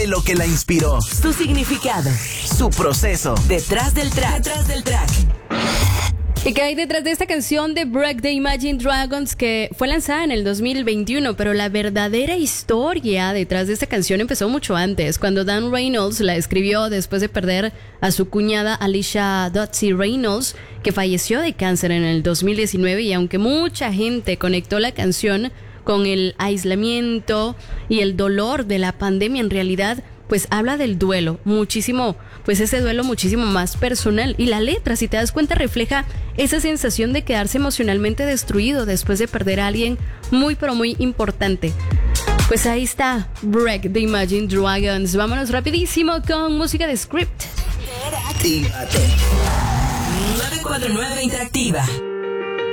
lo que la inspiró, su significado, su proceso. Detrás del track. ¿Y qué hay detrás de esta canción de Break de Imagine Dragons que fue lanzada en el 2021? Pero la verdadera historia detrás de esta canción empezó mucho antes, cuando Dan Reynolds la escribió después de perder a su cuñada Alicia Dotsie Reynolds, que falleció de cáncer en el 2019. Y aunque mucha gente conectó la canción con el aislamiento y el dolor de la pandemia, en realidad pues habla del duelo muchísimo, pues ese duelo muchísimo más personal. Y la letra, si te das cuenta, refleja esa sensación de quedarse emocionalmente destruido después de perder a alguien muy pero muy importante. Pues ahí está Break de Imagine Dragons. Vámonos rapidísimo con música de Script. Actívate. 949 Interactiva.